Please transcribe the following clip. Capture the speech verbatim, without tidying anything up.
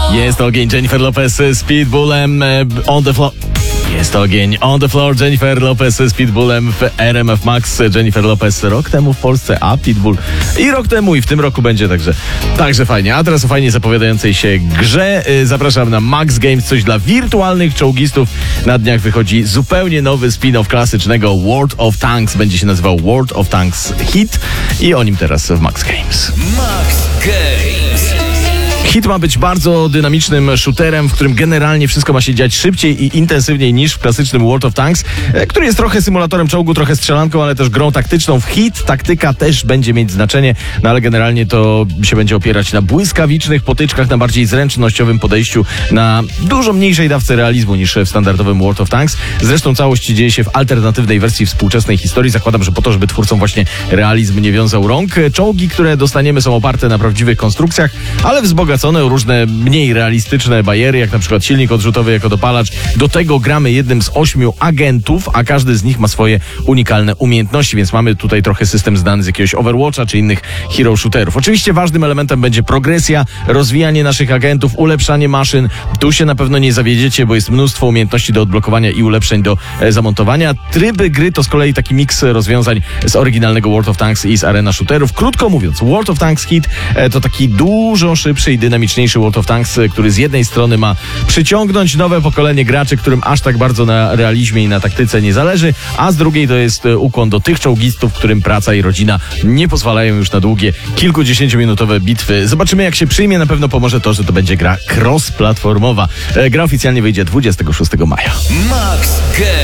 Jest ogień, Jennifer Lopez z Pitbullem on the floor. Jest ogień, on the floor, Jennifer Lopez z Pitbullem w R M F Max. Jennifer Lopez rok temu w Polsce, a Pitbull i rok temu i w tym roku będzie, także, także fajnie. A teraz o fajnie zapowiadającej się grze. Zapraszam na Max Games, coś dla wirtualnych czołgistów. Na dniach wychodzi zupełnie nowy spin-off klasycznego World of Tanks. Będzie się nazywał World of Tanks Hit i o nim teraz w Max Games. Max Games. Hit ma być bardzo dynamicznym shooterem, w którym generalnie wszystko ma się dziać szybciej i intensywniej niż w klasycznym World of Tanks, który jest trochę symulatorem czołgu, trochę strzelanką, ale też grą taktyczną. W Hit taktyka też będzie mieć znaczenie, no ale generalnie to się będzie opierać na błyskawicznych potyczkach, na bardziej zręcznościowym podejściu, na dużo mniejszej dawce realizmu niż w standardowym World of Tanks. Zresztą całość dzieje się w alternatywnej wersji współczesnej historii. Zakładam, że po to, żeby twórcom właśnie realizm nie wiązał rąk. Czołgi, które dostaniemy, są oparte na prawdziwych konstrukcjach, ale wzbogacone o różne mniej realistyczne bariery, jak na przykład silnik odrzutowy jako dopalacz. Do tego gramy jednym z ośmiu agentów, a każdy z nich ma swoje unikalne umiejętności, więc mamy tutaj trochę system znany z jakiegoś Overwatcha czy innych hero shooterów. Oczywiście ważnym elementem będzie progresja, rozwijanie naszych agentów, ulepszanie maszyn. Tu się na pewno nie zawiedziecie, bo jest mnóstwo umiejętności do odblokowania i ulepszeń do e, zamontowania. Tryby gry to z kolei taki miks rozwiązań z oryginalnego World of Tanks i z arena shooterów. Krótko mówiąc, World of Tanks Hit e, to taki dużo szybszy i dynamiczniejszy World of Tanks, który z jednej strony ma przyciągnąć nowe pokolenie graczy, którym aż tak bardzo na realizmie i na taktyce nie zależy, a z drugiej to jest ukłon do tych czołgistów, którym praca i rodzina nie pozwalają już na długie, kilkudziesięciominutowe bitwy. Zobaczymy, jak się przyjmie. Na pewno pomoże to, że to będzie gra cross-platformowa. Gra oficjalnie wyjdzie dwudziestego szóstego maja. Max Games.